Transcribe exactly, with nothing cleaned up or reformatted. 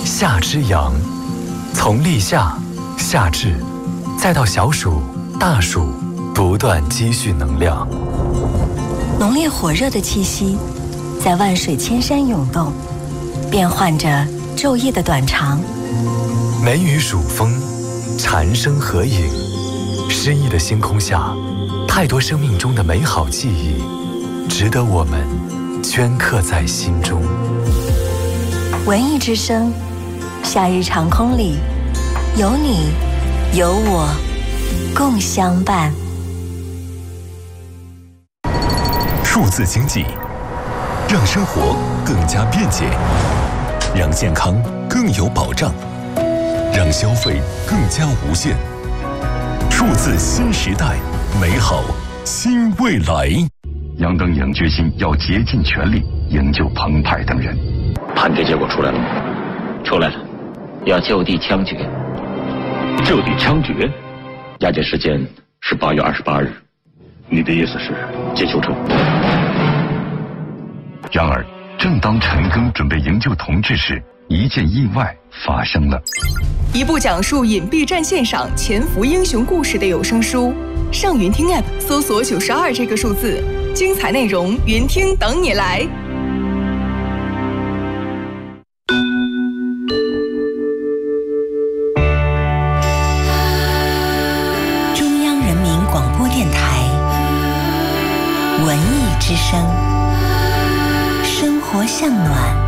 夏之阳，从立夏、夏至，再到小暑、大暑，不断积蓄能量。 浓烈火热的气息，在万水千山涌动，变换着昼夜的短长。 梅雨暑风，蝉声合影，诗意的星空下，太多生命中的美好记忆，值得我们镌刻在心中。 文艺之声，夏日长空里，有你，有我，共相伴。 数字经济，让生活更加便捷，让健康更有保障，让消费更加无限。数字新时代，美好新未来。 杨登颖决心要竭尽全力营救彭湃等人。 判决结果出来了吗？出来了，要就地枪决。就地枪决？押解时间是八月二十八日。你的意思是解囚车？ 然而，正当陈赓准备营救同志时，一件意外发生了。 一部讲述隐蔽战线上潜伏英雄故事的有声书，上云听 App 搜索九十二这个数字，精彩内容云听等你来。 中央人民广播电台文艺之声，生活向暖。